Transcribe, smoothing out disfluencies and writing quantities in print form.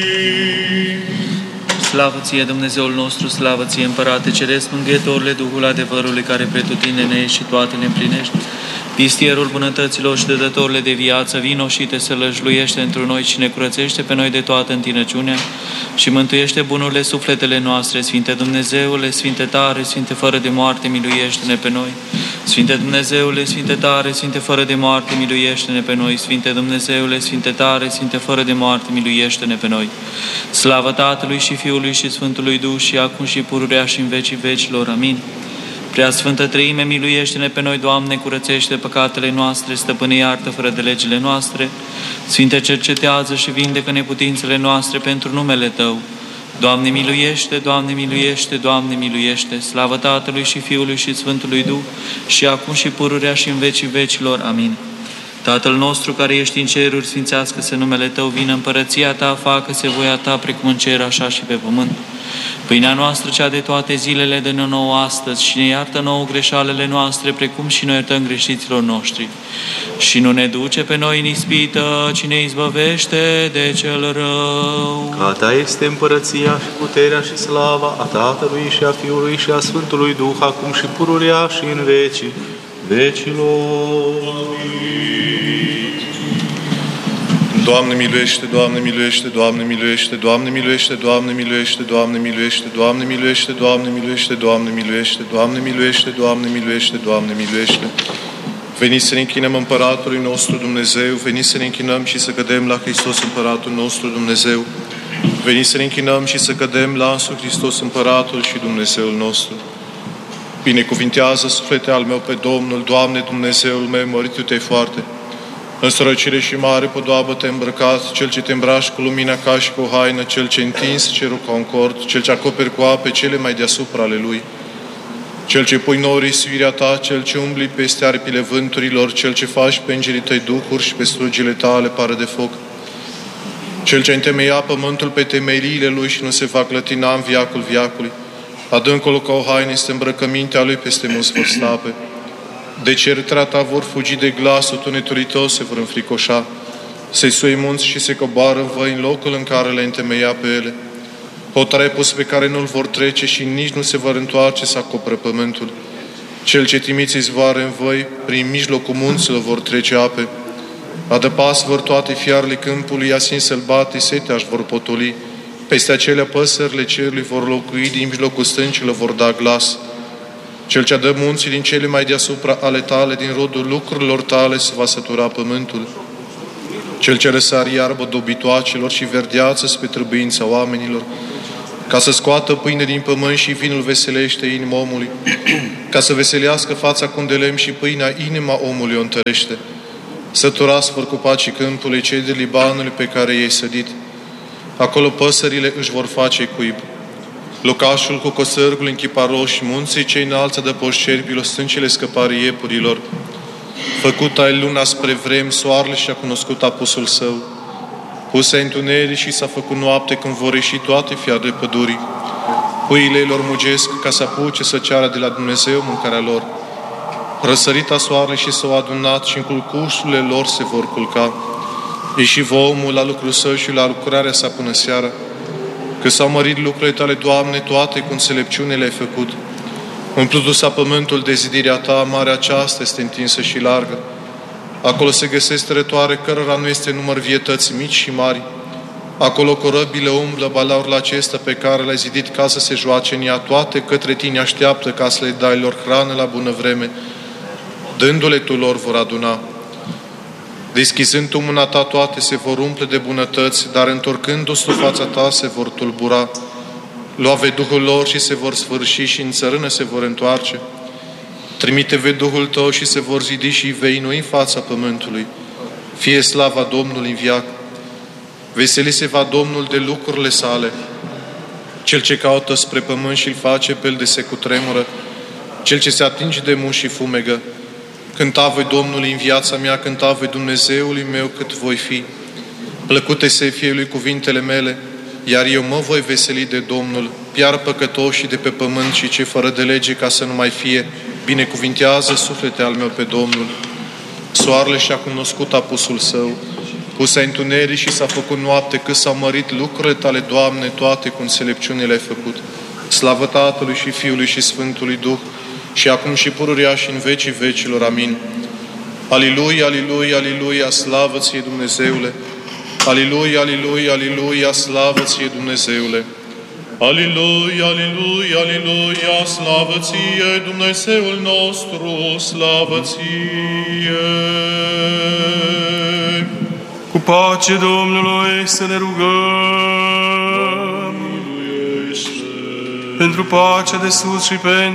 Slavă ție, Dumnezeul nostru, slavă ție, Împărate Ceresc, Mângâietorule, Duhul adevărului, care pretutindene ești și toate le împlinești. Vistierul bunătăților și dădătorile de viață, vino și te sălăjluiește întru noi și ne curățește pe noi de toată întinăciunea și mântuiește bunurile sufletele noastre. Sfinte Dumnezeule, Sfinte tare, Sfinte fără de moarte, miluiește-ne pe noi. Sfinte Dumnezeule, Sfinte tare, Sfinte fără de moarte, miluiește-ne pe noi. Sfinte Dumnezeule, Sfinte tare, Sfinte fără de moarte, miluiește-ne pe noi. Slavă Tatălui și Fiului și Sfântului Duh și acum și pururea și în vecii vecilor. Amin. Prea Sfântă Treime, miluiește-ne pe noi, Doamne, curățește păcatele noastre, stăpâne, iartă fără de legile noastre. Sfinte, cercetează și vindecă neputințele noastre pentru numele Tău. Doamne, miluiește, Doamne, miluiește, Doamne, miluiește. Slavă Tatălui și Fiului și Sfântului Duh și acum și pururea și în vecii vecilor. Amin. Tatăl nostru care ești în ceruri, sfințească-se numele Tău, vină împărăția Ta, facă-se voia Ta precum în cer, așa și pe pământ. Pâinea noastră, cea de toate zilele, dă-ne nouă astăzi și ne iartă nouă greșalele noastre, precum și noi iertăm greșiților noștri. Și nu ne duce pe noi în ispită, ci ne izbăvește de cel rău. Că a Ta este împărăția și puterea și slava a Tatălui și a Fiului și a Sfântului Duh, acum și pururea și în vecii vecilor. Doamne miluiește, Doamne miluiește, Doamne miluiește, Doamne miluiește, Doamne miluiește, Doamne miluiește, Doamne miluiește, Doamne miluiește, Doamne miluiește, Doamne miluiește, Doamne miluiește, Doamne miluiește. Veniți să ne închinăm Împăratului nostru Dumnezeu, veniți să ne închinăm și să cădem la Hristos Împăratul nostru Dumnezeu. Veniți să ne închinăm și să cădem la însuși Hristos Împăratul și Dumnezeul nostru. Binecuvintează, suflete al meu, pe Domnul, Doamne Dumnezeul meu, măritu-te foarte. În sărăcire și mare podoabă te îmbrăcat, Cel ce te îmbraci cu lumina ca și cu o haină, Cel ce întins cerul ca un cord, Cel ce acoperi cu ape cele mai deasupra ale Lui. Cel ce pui norii suirea Ta, Cel ce umbli peste aripile vânturilor, Cel ce faci pe îngerii Tăi duhuri și pe slugile Tale pară de foc. Cel ce întemeia pământul pe temeliile Lui și nu se va clătina în viacul viacului. Adâncul ca o haină este îmbrăcămintea Lui, peste mulți vor stape. De certrea Ta vor fugi de glasul tunetului Tău, se vor înfricoșa. Se sui munți și se coboară în văi în locul în care le întemeia pe ele. Hotarepus pe care nu-l vor trece și nici nu se vor întoarce să acoperă pământul. Cel ce trimiți izvoare în văi, prin mijlocul munților vor trece ape. Adăpas vor toate fiarele câmpului, asin sălbate, setea își vor potoli. Peste acelea păsările cerului vor locui, din mijlocul stâncilor vor da glas. Cel ce dă munții din cele mai deasupra ale Tale, din rodul lucrurilor Tale, se va sătura pământul. Cel ce răsari iarbă dobitoacelor și verdeață spre trăbâința oamenilor, ca să scoată pâine din pământ și vinul veselește inima omului, ca să veselească fața cu un de lemn și pâinea inima omului o întărește. Săturați vor cu pacii câmpului cei de Libanului pe care i-ai sădit. Acolo păsările își vor face cuib. Locașul cu cosărgul în chiparoși, munții cei înalți adăpoși cerbilor, stâncile scăparii iepurilor. Făcut ai luna spre vrem, soarele și-a cunoscut apusul său. Puse întuneric și s-a făcut noapte când vor ieși toate fiarele pădurii. Puiile lor mugesc ca să apuce să ceară de la Dumnezeu mâncarea lor. Răsărita soarele și s-au adunat și în culcușurile lor se vor culca. Ieși vă omul la lucrul său și la lucrarea sa până seara. Că s-au mărit lucrurile Tale, Doamne, toate cu înțelepciune le-ai făcut. Umplutu-s-a pământul de zidirea Ta, marea aceasta este întinsă și largă. Acolo se găsesc tărătoare cărora nu este număr vietăți mici și mari. Acolo corăbile umblă balaurile acesta pe care le-ai zidit ca să se joace în ea, toate către Tine așteaptă ca să le dai lor hrană la bună vreme. Dându-le Tu lor vor aduna. Deschizând Tu mâna Ta, toate se vor umple de bunătăți, dar întorcându-se Tu fața Ta, se vor tulbura. Lua-ve Duhul lor și se vor sfârși și în țărână se vor întoarce. Trimite-ve Duhul Tău și se vor zidi și vei inui în fața pământului. Fie slava Domnului în viac. Veseli-se va Domnul de lucrurile sale. Cel ce caută spre pământ și-l face pe el de se cutremură. Cel ce se atinge de muși și fumegă. Cânta voi Domnului în viața mea, cânta voi Dumnezeului meu cât voi fi. Plăcute să fie lui cuvintele mele, iar eu mă voi veseli de Domnul, piar păcătoșii de pe pământ și cei fără de lege, ca să nu mai fie. Binecuvintează suflete al meu pe Domnul. Soarele și-a cunoscut apusul său, pusă întuneric și s-a făcut noapte, cât s-au mărit lucrurile Tale, Doamne, toate cu înțelepciune le-ai făcut. Slavă Tatălui și Fiului și Sfântului Duh, și acum și pururea și în vecii vecilor. Amin. Aliluia, aliluia, aliluia, slavă Ție, Dumnezeule! Aliluia, aliluia, aliluia, slavă Ție, Dumnezeule! Aliluia, aliluia, aliluia, slavă Ție, Dumnezeul nostru, slavă Ție! Cu pace Domnului să ne rugăm. Pentru pacea de sus și pentru